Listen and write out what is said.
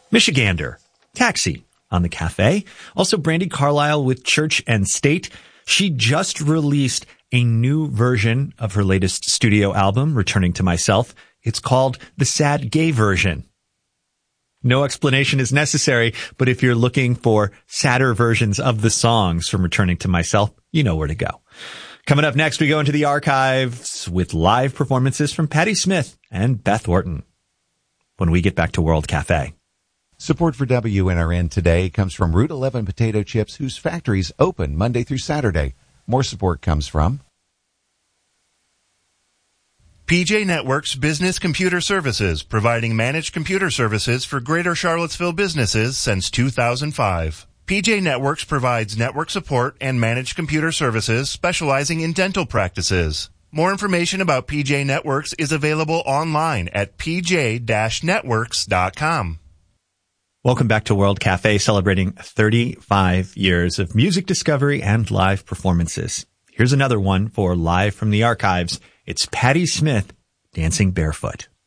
Michigander, Taxi on the Cafe. Also Brandi Carlile with Church and State. She just released a new version of her latest studio album, Returning to Myself. It's called the Sad Gay Version. No explanation is necessary, but if you're looking for sadder versions of the songs from Returning to Myself, you know where to go. Coming up next, we go into the archives with live performances from Patti Smith and Beth Orton when we get back to World Cafe. Support for WNRN today comes from Route 11 Potato Chips, whose factories open Monday through Saturday. More support comes from PJ Networks Business Computer Services, providing managed computer services for Greater Charlottesville businesses since 2005. PJ Networks provides network support and managed computer services specializing in dental practices. More information about PJ Networks is available online at pj-networks.com. Welcome back to World Cafe, celebrating 35 years of music discovery and live performances. Here's another one for Live from the Archives. It's Patti Smith, Dancing Barefoot.